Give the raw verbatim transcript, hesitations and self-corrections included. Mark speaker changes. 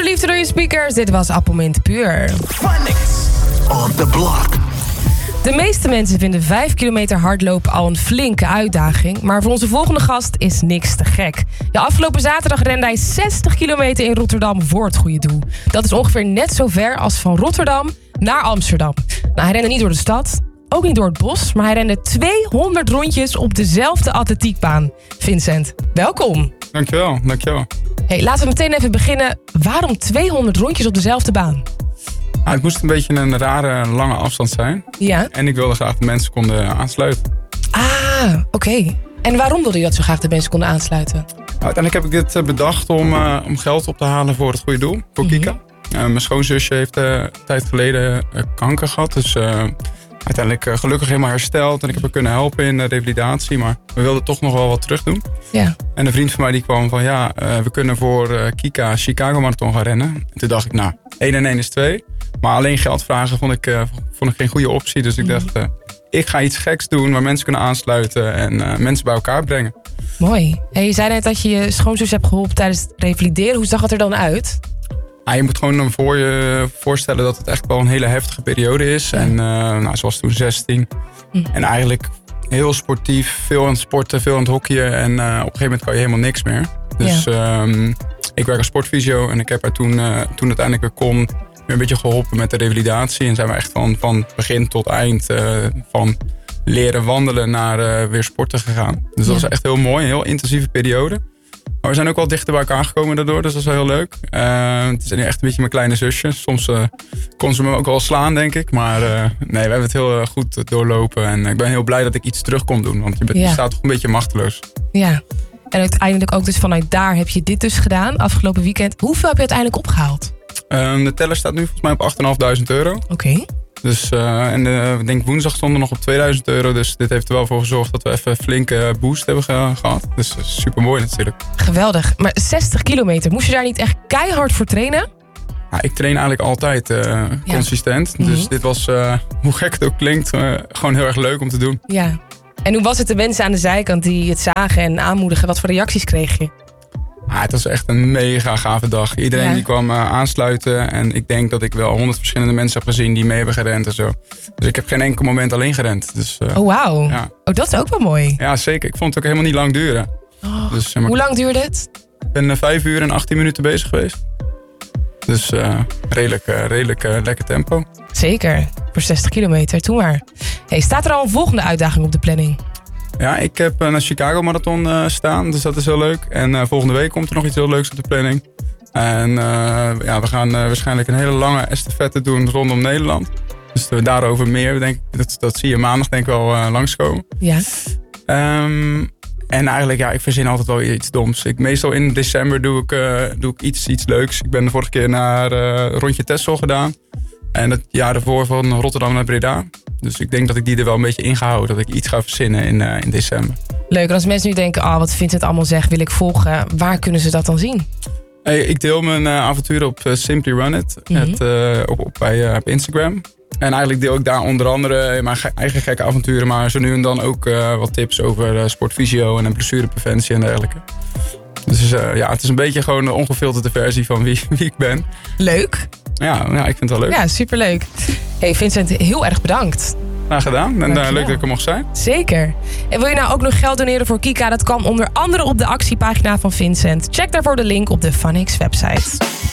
Speaker 1: liefde door je speakers. Dit was Appelmint Puur.
Speaker 2: Phonics on the block.
Speaker 1: De meeste mensen vinden vijf kilometer hardlopen al een flinke uitdaging. Maar voor onze volgende gast is niks te gek. Ja, afgelopen zaterdag rende hij zestig kilometer in Rotterdam voor het goede doel. Dat is ongeveer net zo ver als van Rotterdam naar Amsterdam. Nou, hij rende niet door de stad, ook niet door het bos, maar hij rende tweehonderd rondjes op dezelfde atletiekbaan. Vincent, welkom.
Speaker 3: Dankjewel, dankjewel.
Speaker 1: Hey, laten we meteen even beginnen. Waarom tweehonderd rondjes op dezelfde baan?
Speaker 3: Ah, het moest een beetje een rare, lange afstand zijn.
Speaker 1: Ja.
Speaker 3: En ik wilde graag dat mensen konden aansluiten.
Speaker 1: Ah, oké. Okay. En waarom wilde je dat zo graag de mensen konden aansluiten?
Speaker 3: Nou, uiteindelijk heb ik dit uh, bedacht om, uh, om geld op te halen voor het goede doel, voor
Speaker 1: Mm-hmm.
Speaker 3: Kika. Uh, mijn schoonzusje heeft uh, een tijd geleden uh, kanker gehad. Dus uh, uiteindelijk uh, gelukkig helemaal hersteld. En ik heb haar kunnen helpen in de revalidatie. Maar we wilden toch nog wel wat terug doen.
Speaker 1: Ja.
Speaker 3: En een vriend van mij die kwam van ja, uh, we kunnen voor uh, Kika Chicago Marathon gaan rennen. En toen dacht ik nou, één en één is twee. Maar alleen geld vragen vond ik, uh, vond ik geen goede optie. Dus ik
Speaker 1: Mm.
Speaker 3: dacht, uh, ik ga iets geks doen waar mensen kunnen aansluiten. En uh, mensen bij elkaar brengen.
Speaker 1: Mooi. Hey, je zei net dat je je schoonzus hebt geholpen tijdens het revalideren. Hoe zag het er dan uit?
Speaker 3: Ah, je moet gewoon voor je voorstellen dat het echt wel een hele heftige periode is. En uh, nou, ze was toen zestien.
Speaker 1: Mm.
Speaker 3: En eigenlijk heel sportief, veel aan het sporten, veel aan het hockeyen. En uh, op een gegeven moment kan je helemaal niks meer. Dus
Speaker 1: Ja.
Speaker 3: um, ik werk als sportfysio en ik heb haar toen, uh, toen uiteindelijk weer kon, weer een beetje geholpen met de revalidatie. En zijn we echt van, van begin tot eind uh, van leren wandelen naar uh, weer sporten gegaan. Dus dat
Speaker 1: Ja.
Speaker 3: was echt heel mooi, een heel intensieve periode. Maar we zijn ook wel dichter bij elkaar gekomen daardoor, dus dat is wel heel leuk. Uh, het is nu echt een beetje mijn kleine zusje. Soms uh, kon ze me ook wel slaan, denk ik. Maar uh, nee, we hebben het heel uh, goed doorlopen. En ik ben heel blij dat ik iets terug kon doen. Want je, bent,
Speaker 1: Ja.
Speaker 3: je staat toch een beetje machteloos.
Speaker 1: Ja. En uiteindelijk ook dus vanuit daar heb je dit dus gedaan, afgelopen weekend. Hoeveel heb je uiteindelijk opgehaald?
Speaker 3: Uh, de teller staat nu volgens mij op acht vijfduizend euro.
Speaker 1: Oké. Okay.
Speaker 3: Dus, uh, en uh, ik denk woensdag stonden we nog op tweeduizend euro. Dus dit heeft er wel voor gezorgd dat we even een flinke boost hebben ge- gehad. Dus uh, super mooi natuurlijk.
Speaker 1: Geweldig. Maar zestig kilometer, moest je daar niet echt keihard voor trainen?
Speaker 3: Ja, ik train eigenlijk altijd uh,
Speaker 1: Ja.
Speaker 3: consistent.
Speaker 1: Mm-hmm.
Speaker 3: Dus dit was, uh, hoe gek het ook klinkt, uh, gewoon heel erg leuk om te doen.
Speaker 1: Ja. En hoe was het de mensen aan de zijkant die het zagen en aanmoedigen? Wat voor reacties kreeg je?
Speaker 3: Ah, het was echt een mega gave dag. Iedereen
Speaker 1: Ja.
Speaker 3: die kwam uh, aansluiten. En ik denk dat ik wel honderd verschillende mensen heb gezien die mee hebben gerend en zo. Dus ik heb geen enkel moment alleen gerend. Dus, uh,
Speaker 1: Oh, wauw.
Speaker 3: ja.
Speaker 1: Oh, dat is ook wel mooi.
Speaker 3: ja, zeker. Ik vond het ook helemaal niet lang duren.
Speaker 1: Oh.
Speaker 3: Dus, uh, maar
Speaker 1: Hoe lang duurde het?
Speaker 3: ik ben uh, vijf uur en achttien minuten bezig geweest. Dus uh, redelijk, uh, redelijk uh, lekker tempo.
Speaker 1: Zeker. Voor zestig kilometer, toen maar. Hey, staat er al een volgende uitdaging op de planning?
Speaker 3: Ja, ik heb een Chicago Marathon uh, staan, dus dat is heel leuk. En uh, volgende week komt er nog iets heel leuks op de planning. En uh, ja, we gaan uh, waarschijnlijk een hele lange estafette doen rondom Nederland. Dus uh, daarover meer, denk ik, dat, dat zie je maandag denk ik wel uh, langskomen.
Speaker 1: Ja.
Speaker 3: Um, en eigenlijk, ja, ik verzin altijd wel iets doms. Ik, meestal in december doe ik, uh, doe ik iets, iets leuks. Ik ben de vorige keer naar uh, Rondje Texel gedaan. En het jaar ervoor van Rotterdam naar Breda. Dus ik denk dat ik die er wel een beetje ingehouden. Dat ik iets ga verzinnen in, uh, in december.
Speaker 1: Leuk. En als mensen nu denken, oh, wat vindt het allemaal zeg, wil ik volgen. Waar kunnen ze dat dan zien?
Speaker 3: Hey, ik deel mijn uh, avonturen op uh, Simply Run It.
Speaker 1: Mm-hmm.
Speaker 3: Het, uh, op, op, bij, uh, op Instagram. En eigenlijk deel ik daar onder andere mijn ge- eigen gekke avonturen. Maar zo nu en dan ook uh, wat tips over uh, sportfysio en blessurepreventie en dergelijke. Dus uh, ja, het is een beetje gewoon een ongefilterde versie van wie, wie ik ben.
Speaker 1: Leuk.
Speaker 3: Ja, ja, ik vind het wel leuk.
Speaker 1: Ja, superleuk. Hey Vincent, heel erg bedankt.
Speaker 3: Graag gedaan. En uh, leuk dat ik er mocht zijn.
Speaker 1: Zeker. En wil je nou ook nog geld doneren voor Kika? Dat kan onder andere op de actiepagina van Vincent. Check daarvoor de link op de Phonics website.